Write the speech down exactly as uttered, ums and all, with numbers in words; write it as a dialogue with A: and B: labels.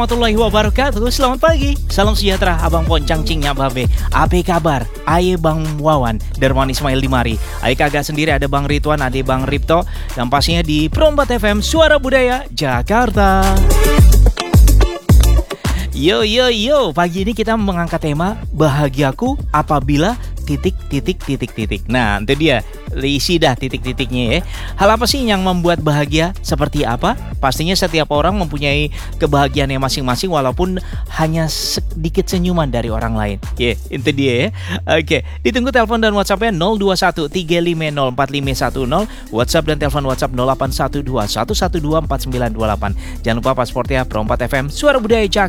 A: Warahmatullahi wabarakatuh. Selamat pagi, salam sejahtera Abang Poncang Cingnya Babe. Apa kabar? Aye Bang Wawan, Darman Ismail Dimari. Aye kagak sendiri, ada Bang Ridwan, ada Bang Ripto. Dan pastinya di Pro empat F M Suara Budaya Jakarta. Yo yo yo, pagi ini kita mengangkat tema bahagiaku apabila titik titik titik titik. Nah, itu dia, isi dah titik-titiknya ya. Hal apa sih yang membuat bahagia? Seperti apa? Pastinya setiap orang mempunyai kebahagiaannya masing-masing, walaupun hanya sedikit senyuman dari orang lain. Ya, yeah, itu dia ya. Oke, ditunggu telepon dan WhatsApp-nya nol dua satu tiga lima nol empat lima satu nol, WhatsApp dan telepon WhatsApp nol delapan satu dua satu satu dua empat sembilan dua delapan. Jangan lupa pasportnya Pro empat F M Suara Budaya Jakarta.